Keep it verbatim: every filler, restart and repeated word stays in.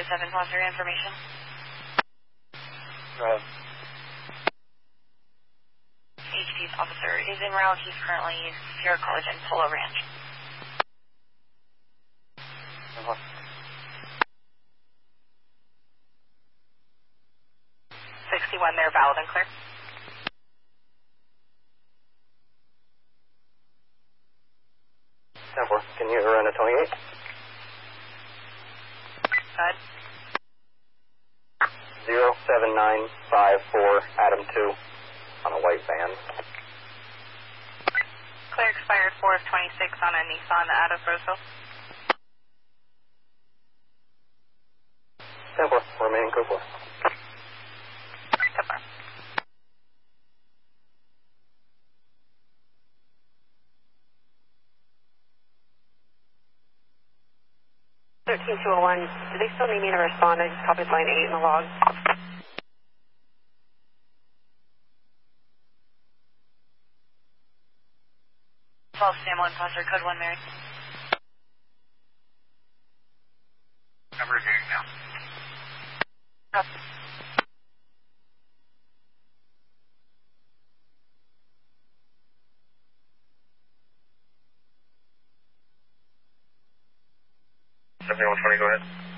seven, Foster, information. Go ahead. H P's officer is en route. He's currently Sierra College and Polo Ranch. Uh-huh. sixty-one there, valid and clear. ten four, can you run a twenty-eight? Good. zero seven nine five four, Adam two, on a white van. Clear expired four of twenty-six on a Nissan out of Roseville. ten four, remaining code four. ten four. thirteen two oh one, do they still need me to respond? I just copied line eight in the log. twelve Sam one, Foster, code one, Mary. I'm reviewing now. Copy. seventy-one twenty, go ahead.